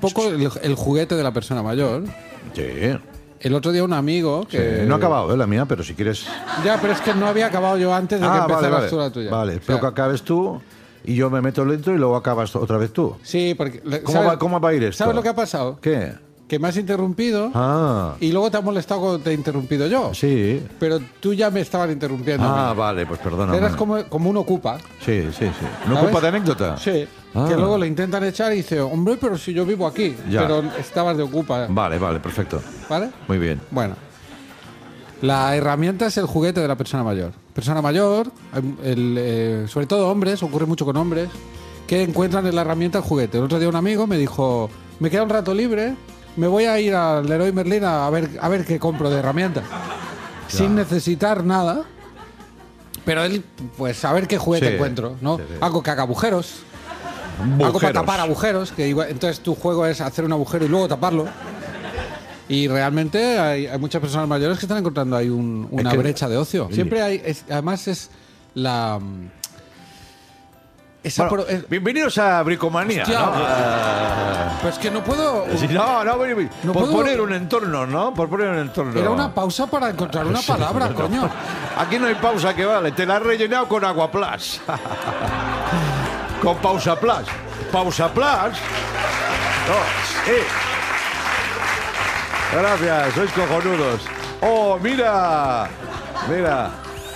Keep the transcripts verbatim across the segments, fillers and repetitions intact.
poco el, el juguete de la persona mayor. Sí. El otro día un amigo que... Sí, no ha acabado, ¿eh? La mía, pero si quieres... Ya, pero es que no había acabado yo antes de ah, que empezaras vale, tú vale. la tuya. Vale, O espero sea, que acabes tú y yo me meto dentro y luego acabas otra vez tú. Sí, porque... ¿Cómo, ¿sabes, va, ¿Cómo va a ir esto? ¿Sabes lo que ha pasado? ¿Qué? Que me has interrumpido Ah, y luego te ha molestado cuando te he interrumpido yo. sí. Pero tú ya me estabas interrumpiendo. a Ah, mí. vale, pues perdóname. Eras como, como un ocupa. Sí, sí, sí. ¿No ¿sabes? ocupa de anécdota? Sí. Ah. Que luego le intentan echar y dice, hombre, pero si yo vivo aquí. Ya. Pero estabas de ocupa. Vale, vale, perfecto. ¿Vale? Muy bien. Bueno. La herramienta es el juguete de la persona mayor. Persona mayor, el, eh, sobre todo hombres, ocurre mucho con hombres, que encuentran en la herramienta el juguete. El otro día un amigo me dijo, me queda un rato libre, me voy a ir al Leroy Merlin a ver, a ver qué compro de herramientas. Sin necesitar nada, pero él, pues a ver qué juguete Sí, encuentro, ¿no? sí, sí. Algo que haga agujeros, algo para Bujeros. tapar agujeros, que igual- entonces tu juego es hacer un agujero y luego taparlo. Y realmente hay, hay muchas personas mayores que están encontrando ahí un- una Es que- brecha de ocio. Sí. Siempre hay, es- además es la... Esa Bueno, pro- es- bienvenidos a Bricomanía. Hostia. ¿no? Ah, pues que no puedo... sí, no, no, ven, ven. No por puedo- poner un entorno, ¿no? Por poner un entorno. Era una pausa para encontrar una palabra, coño. Aquí no hay pausa que vale, te la has rellenado con Agua Plus. Con Pausa Plus. Pausa Plus. No, eh. Gracias, sois cojonudos. Oh, mira. Mira.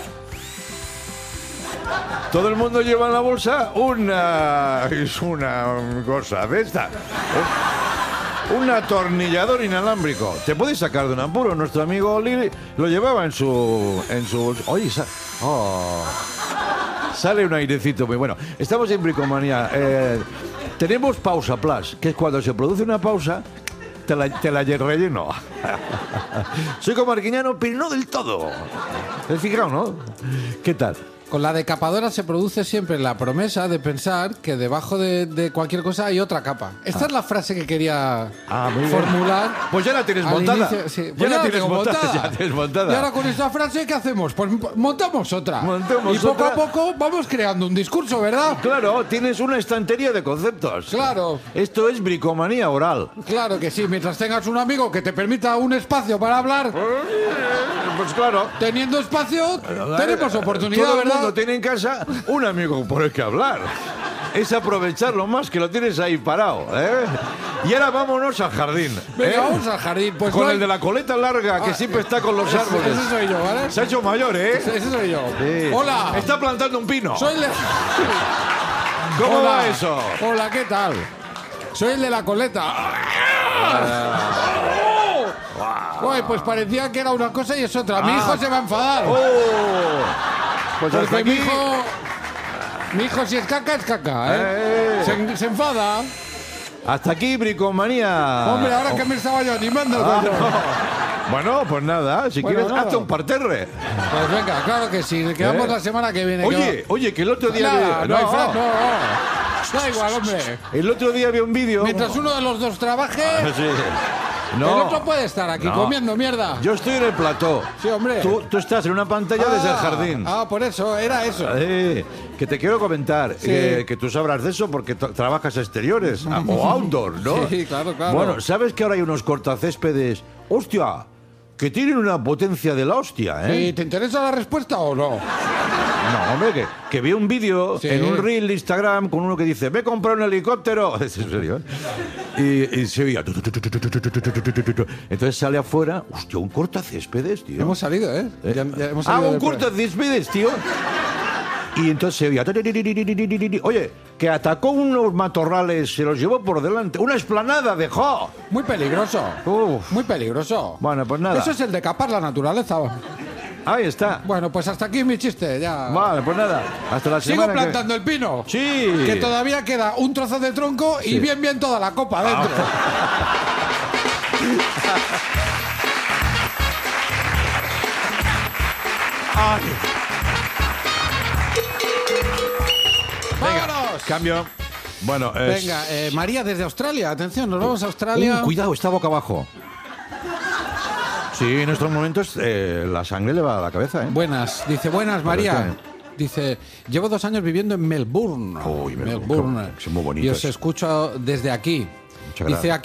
Todo el mundo lleva en la bolsa una... Es una cosa de esta. Un atornillador inalámbrico. Te puedes sacar de un apuro. Nuestro amigo Lili lo llevaba en su... En su bolsa. Oye, sa- oh. Sale un airecito muy bueno. Estamos en Bricomanía. Eh, tenemos Pausa Plus, que es cuando se produce una pausa, te la, te la relleno. Soy comarquiñano, pero no del todo. ¿Te has fijado, no? ¿Qué tal? Con la decapadora se produce siempre la promesa de pensar que debajo de, de cualquier cosa hay otra capa. Esta es la frase que quería Ah, muy bien. formular. Pues ya la tienes al montada. inicio, sí. Ya Pues la la tienes tengo montada, montada. ya tienes montada. Y ahora con esta frase, ¿qué hacemos? Pues montamos otra. Montamos y poco otra. a poco vamos creando un discurso, ¿verdad? Claro, tienes una estantería de conceptos. Claro. Esto es bricomanía oral. Claro que sí, mientras tengas un amigo que te permita un espacio para hablar, Pues claro. teniendo espacio, tenemos oportunidad, Todo el ¿verdad? mundo tiene en casa un amigo por el que hablar. Es aprovecharlo más, que lo tienes ahí parado, ¿eh? Y ahora vámonos al jardín. Venga, ¿eh? vamos al jardín. Pues Con no hay- el de la coleta larga, que Ah, siempre está con los ese- árboles. Ese soy yo, ¿vale? Se ha hecho mayor, ¿eh? Ese ese soy yo. Sí. Hola. Está plantando un pino. Soy el de... ¿Cómo Hola. va eso? Hola, ¿qué tal? Soy el de la coleta. Uy, pues parecía que era una cosa y es otra. Mi Ah. hijo se va a enfadar. ¡Oh! Pues hasta Porque mi aquí. hijo... Mi hijo si es caca, es caca, ¿eh? Eh. Se, se enfada. Hasta aquí, bricomanía. Hombre, ahora que me estaba yo animando. Ah, coño. no. Bueno, pues nada, si Bueno, quieres, nada. hazte un parterre. Pues venga, claro que sí. Quedamos ¿Eh? la semana que viene. que Oye, oye, que el otro va- día... Nada, vi- no, hay fra- no, no. Da igual, hombre. El otro día vi un vídeo... Mientras uno de los dos trabaje, Sí. el No, otro puede estar aquí No. comiendo mierda. yo estoy en el plató. Sí, hombre. Tú, tú estás en una pantalla desde el Ah, jardín. Ah, por eso, era eso. Eh, que te quiero comentar, Sí. que, que tú sabrás de eso porque tra- trabajas exteriores a- o outdoor, ¿no? Sí, claro, claro. Bueno, ¿sabes que ahora hay unos cortacéspedes? ¡Hostia! Que tienen una potencia de la hostia, ¿eh? ¿Y te interesa la respuesta o no? No, hombre, que, que vi un vídeo Sí. en un reel de Instagram con uno que dice, me he comprado un helicóptero. Es en serio, ¿eh? Y, y se oía... tu, tu, tu, tu, tu, tu, tu, tu, tu, tu, tu, tu. Entonces sale afuera, hostia, un cortacéspedes, tío. Hemos salido, ¿eh? Ya- ya hemos Ah, salido un del programa. cortacéspedes, tío. Y entonces se oía... Oye, que atacó unos matorrales, se los llevó por delante. Una esplanada dejó. Muy peligroso. Uf. Muy peligroso. Bueno, pues nada. Eso es el de capar la naturaleza. Ahí está. Bueno, pues hasta aquí mi chiste, ya. Vale, pues nada. Hasta la Sigo semana que- plantando el pino. Sí. Que todavía queda un trozo de tronco y Sí. bien, bien toda la copa dentro. Ay. ¡Vámonos! Cambio. Bueno, es... Venga, eh, María desde Australia. Atención, nos vamos a Australia. Uh, cuidado, está boca abajo. Sí, en estos momentos eh, la sangre le va a la cabeza, ¿eh? Buenas, dice, buenas María. está Dice, llevo dos años viviendo en Melbourne. Uy, Melbourne, qué- es muy bonito Y os eso. escucho desde aquí. Muchas Dice, gracias.